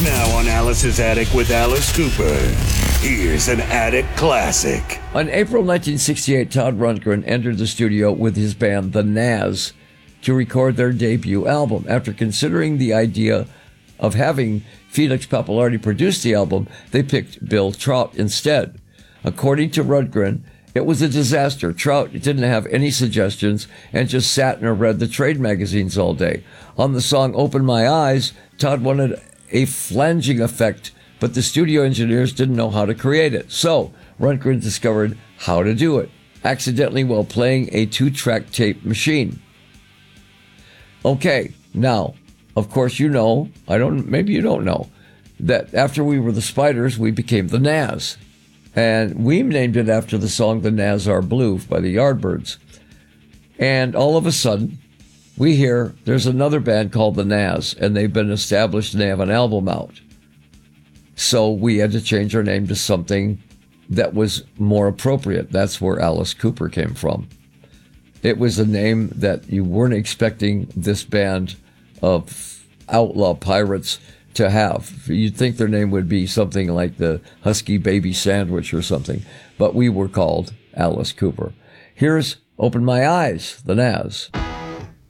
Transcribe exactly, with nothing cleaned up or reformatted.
Now on Alice's Attic with Alice Cooper, here's an Attic classic. On April nineteen sixty-eight, Todd Rundgren entered the studio with his band, The Nazz, to record their debut album. After considering the idea of having Felix Pappalardi produce the album, they picked Bill Trout instead. According to Rundgren, it was a disaster. Trout didn't have any suggestions and just sat and read the trade magazines all day. On the song Open My Eyes, Todd wanted a flanging effect, but the studio engineers didn't know how to create it. So Rundgren discovered how to do it, accidentally while playing a two-track tape machine. Okay, now, of course you know, I don't, maybe you don't know, that after we were the Spiders, we became the Nazz. And we named it after the song The Nazz Are Blue by the Yardbirds. And all of a sudden, we hear there's another band called The Nazz, and they've been established and they have an album out. So we had to change our name to something that was more appropriate. That's where Alice Cooper came from. It was a name that you weren't expecting this band of outlaw pirates to have. You'd think their name would be something like the Husky Baby Sandwich or something, but we were called Alice Cooper. Here's Open My Eyes, The Nazz.